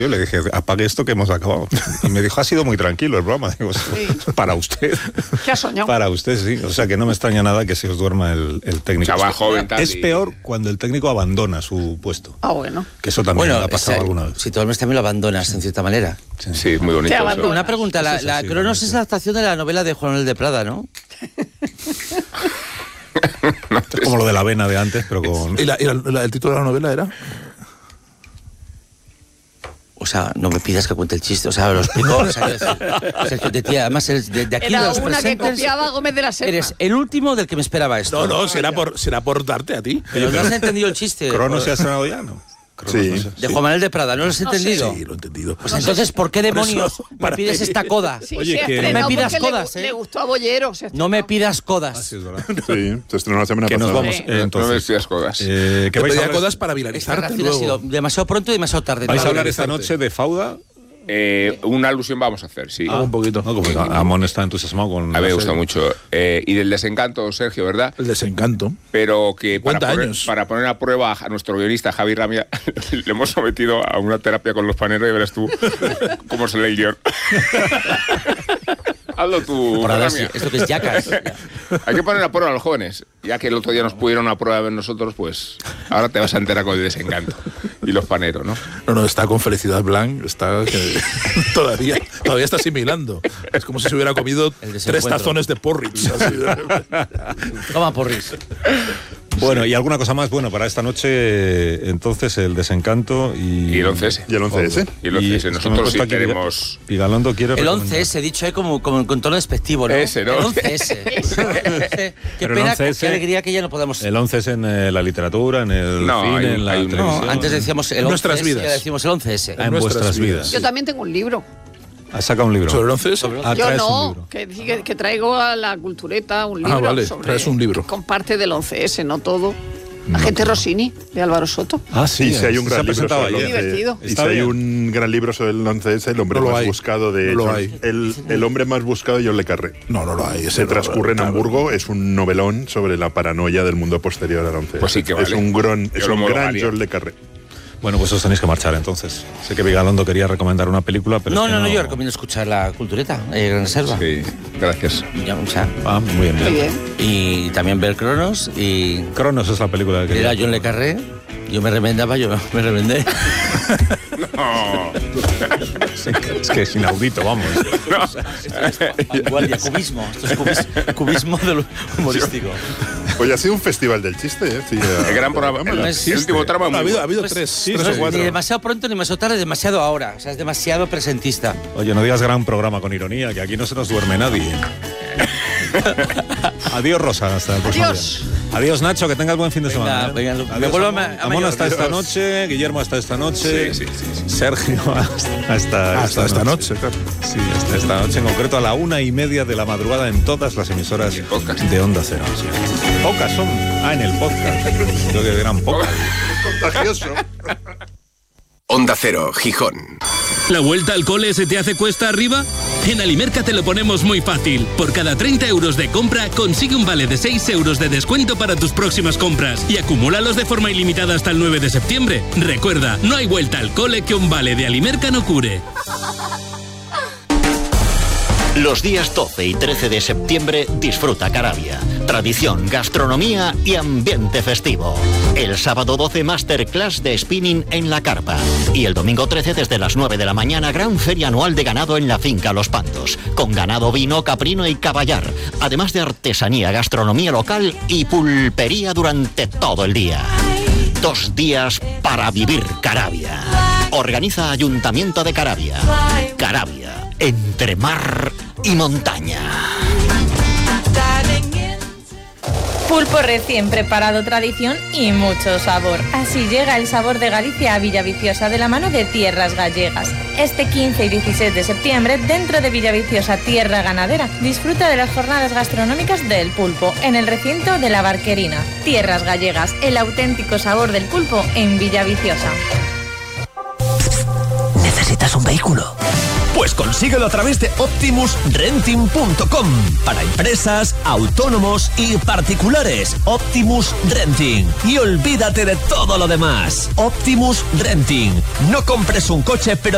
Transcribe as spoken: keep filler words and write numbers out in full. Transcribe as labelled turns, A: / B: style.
A: Yo le dije, apague esto que hemos acabado. Y me dijo, ha sido muy tranquilo el programa. Digo, sí. Para usted.
B: ¿Qué ha soñado?
A: Para usted, sí. O sea, que no me extraña nada que se os duerma el, el técnico.
C: Chaval joven, tal,
A: es
C: y...
A: peor cuando el técnico abandona su puesto.
B: Ah, bueno.
A: Que eso también
D: bueno,
A: ha pasado
D: esa,
A: alguna vez.
D: Si tú también lo abandonas, en cierta manera.
C: Sí, sí, muy bonito.
B: Eso.
D: Una pregunta, la, la
A: sí,
D: Cronos
A: sí.
D: es la adaptación de la novela de Juan Manuel de Prada, ¿no?
C: no,
A: Es como lo de la avena de antes, pero con...
E: ¿Y, la, y la, la, el título de la novela era?
D: O sea, no me pidas que cuente el chiste, o sea, lo explico. O sea, Sergio, de, tía, además, el, de, de aquí
B: Era
D: de los
B: una que
D: presentes,
B: copiaba a Gómez de la Serna.
D: eres el último del que me esperaba esto.
E: No, no, será por, será por darte a ti.
D: Pero no has entendido el chiste.
A: ¿Cronos se ha estrenado ya, no?
E: Sí.
A: No sé.
D: De Juan Manuel de Prada, ¿no lo has entendido?
E: Sí, lo he entendido.
D: Pues entonces, ¿por qué demonios
E: Por eso,
D: me
E: para
D: pides
E: ti.
D: esta coda?
B: Sí,
A: Oye,
B: se ha
A: que-
B: estrenado
D: No me pidas
B: porque le
D: codas,
B: gu-
D: ¿eh?
B: Le gustó a Bollero. se ha
D: No me
B: estrenado.
D: pidas codas.
A: Ah, sí, es verdad.
F: Sí, se estrenó la semana
A: Que nos
F: pasada.
A: vamos,
B: Sí.
A: eh,
C: no me
A: entonces.
C: decías codas.
A: Eh, ¿Qué
E: Te
A: vais a
E: pedía
A: hablar?
E: codas para
D: Esta
E: viralizarte
D: reacción ha sido
E: luego.
D: demasiado pronto y demasiado tarde.
A: ¿Vais a hablar
D: Vale.
A: esta noche de Fauda?
C: Eh, una alusión vamos a hacer, sí.
E: Ah, un poquito.
A: No, como Amón está entusiasmado con...
C: A mí
A: la
C: me gusta
A: serie.
C: mucho. Eh, y del desencanto, Sergio, ¿verdad?
E: El desencanto.
C: Pero que para
E: cincuenta
C: poner,
E: años.
C: para poner a prueba a nuestro guionista Javi Ramia, le hemos sometido a una terapia con los paneros y verás tú cómo se lee el guión. Hazlo tú,
D: Por ahora sí,
C: Ramia.
D: esto que es yacas.
C: Hay que poner a prueba a los jóvenes. Ya que el otro día nos pudieron a prueba de nosotros, pues ahora te vas a enterar con el desencanto. Y los paneros, ¿no?
E: No, no, está con Felicidad Blanc, está que todavía, todavía está asimilando. Es como si se hubiera comido
D: El
E: tres
D: desencuentro.
E: tazones de porridge. así.
D: Toma porris.
A: Bueno, y alguna cosa más. Bueno, para esta noche, entonces, el desencanto y...
C: Y el once ese.
F: Y el once ese.
C: Y el once ese.
A: es que me he
C: Nosotros
A: puesto
C: sí
A: aquí,
C: tenemos...
A: Pigalondo quiere
D: El
A: recomendar.
D: once ese, dicho ahí como, como con tono despectivo, ¿no?
C: Ese, ¿no?
D: El once ese. Qué
A: Pero el
D: pena,
A: once ese
D: qué alegría que ya no podamos...
A: El once es en eh, la literatura, en el
C: No,
A: cine,
C: hay-
A: en la
C: hay un-
A: televisión.
D: No, antes decíamos el
E: En
D: once
E: nuestras
D: ese,
E: vidas.
D: ahora decimos el once ese.
A: Ah, en
E: nuestras
A: vuestras
E: vidas.
A: vidas.
B: Yo también tengo un libro.
A: Ha sacado un libro.
E: ¿Sobre el once ese?
A: Ah,
B: Yo
A: traes un
B: no,
A: libro.
B: que, que, que traigo a la cultureta un libro.
E: Ah, vale,
B: sobre,
E: traes un libro.
B: Con parte del once ese, no todo. Agente Rossini, de Álvaro Soto.
A: Ah, sí.
F: Y si hay un
A: se ha
F: gran libro
A: presentado
F: sobre el
A: ayer.
F: once,
B: Divertido.
F: y si
A: Está
F: hay
A: bien.
F: un gran libro sobre el once ese, el hombre
E: No lo
F: más
E: hay.
F: buscado de
E: No lo
F: John-
E: hay.
F: el, el hombre más buscado de John le Carré.
E: No, no lo hay.
F: Se
E: Ese no-
F: transcurre en
E: claro.
F: Hamburgo, es un novelón sobre la paranoia del mundo posterior al once.
C: Pues sí que
F: Es
C: vale.
F: un gran,
C: Yo
F: es
C: lo
F: un gran
C: homologaría.
F: John le Carré.
A: Bueno, pues os tenéis que marchar entonces. Sé que Vigalondo quería recomendar una película, pero
D: No,
A: es que
D: no, no, yo recomiendo escuchar la cultureta, eh, Gran Reserva.
C: Sí, gracias.
D: Ya, o sea,
A: Ah, muy bien.
B: Muy bien.
D: y también ver Cronos y
A: Cronos es la película que...
D: era John Le Carré. Yo me remendaba, yo me remendé.
C: No.
A: Es que es inaudito, vamos.
D: Vanguardia, cubismo. Esto es cubis- cubismo del humorístico.
F: Oye, ha sido un festival del chiste, ¿eh? Sí,
C: El gran programa. El,
D: existe.
C: el último tramo es
E: Ha
C: muy
E: habido, ha
C: bueno.
E: habido tres,
D: Sí,
E: tres
D: no
E: o
D: es
E: cuatro.
D: ni demasiado pronto ni demasiado tarde, demasiado ahora. O sea, es demasiado presentista.
A: Oye, no digas gran programa con ironía, que aquí no se nos duerme nadie. Adiós, Rosa, hasta el próximo
B: Adiós.
A: día. Adiós, Nacho, que tengas buen fin de
D: Venga,
A: semana. ¿eh?
D: venga, me
A: Adiós,
D: vuelvo a
A: Amón.
D: ma- a
A: Amón
D: mayor.
A: hasta esta
F: Adiós.
A: noche, Guillermo hasta esta noche,
C: Sí, sí, sí,
A: Sergio hasta, hasta,
E: Hasta esta noche, claro.
A: Sí, hasta esta noche, en concreto a la una y media de la madrugada en todas las emisoras
C: el podcast.
A: de Onda Cero. Sí. Pocas son. Ah, en el podcast. Creo que eran pocas.
F: contagioso.
G: Onda Cero, Gijón.
H: ¿La vuelta al cole se te hace cuesta arriba? En Alimerca te lo ponemos muy fácil. Por cada treinta euros de compra, consigue un vale de seis euros de descuento para tus próximas compras y acumúlalos de forma ilimitada hasta el nueve de septiembre. Recuerda, no hay vuelta al cole que un vale de Alimerca no cure.
I: Los días doce y trece de septiembre disfruta Carabia. Tradición, gastronomía y ambiente festivo. El sábado doce, masterclass de spinning en la carpa. Y el domingo trece, desde las nueve de la mañana, gran feria anual de ganado en la finca Los Pantos. Con ganado, vino, caprino y caballar. Además de artesanía, gastronomía local y pulpería durante todo el día. Dos días para vivir Carabia. Organiza Ayuntamiento de Carabia. Carabia, entre mar y montaña.
J: Pulpo recién preparado, tradición y mucho sabor. Así llega el sabor de Galicia a Villaviciosa de la mano de Tierras Gallegas. Este quince y dieciséis de septiembre, dentro de Villaviciosa Tierra Ganadera, disfruta de las jornadas gastronómicas del pulpo en el recinto de la Barquerina. Tierras Gallegas, el auténtico sabor del pulpo en Villaviciosa.
I: ¿Necesitas un vehículo?
K: Pues consíguelo a través de Optimus Renting punto com. Para empresas, autónomos y particulares. Optimus Renting. Y olvídate de todo lo demás. Optimus Renting. No compres un coche, pero